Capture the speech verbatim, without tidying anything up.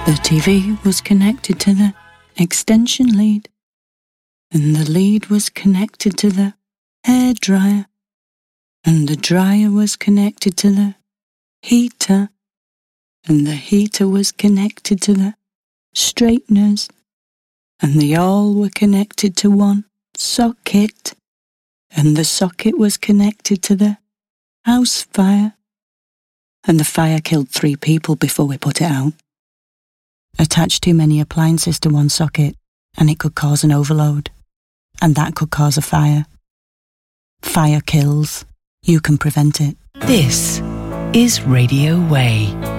The T V was connected to the extension lead, and the lead was connected to the hairdryer, and the dryer was connected to the heater, and the heater was connected to the straighteners, and they all were connected to one socket, and the socket was connected to the house fire, and the fire killed three people before we put it out. Attach too many appliances to one socket, and it could cause an overload, and that could cause a fire. Fire kills. You can prevent it. This is Radio Way.